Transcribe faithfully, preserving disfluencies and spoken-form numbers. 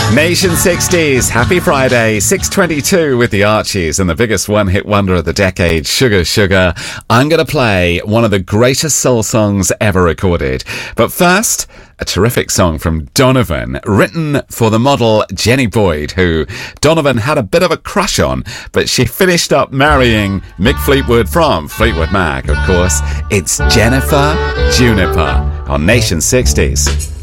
Nation sixties, happy Friday, six twenty-two with the Archies and the biggest one-hit wonder of the decade, Sugar Sugar. I'm going to play one of the greatest soul songs ever recorded. But first, a terrific song from Donovan, written for the model Jenny Boyd, who Donovan had a bit of a crush on, but she finished up marrying Mick Fleetwood from Fleetwood Mac, of course. It's Jennifer Juniper on Nation sixties.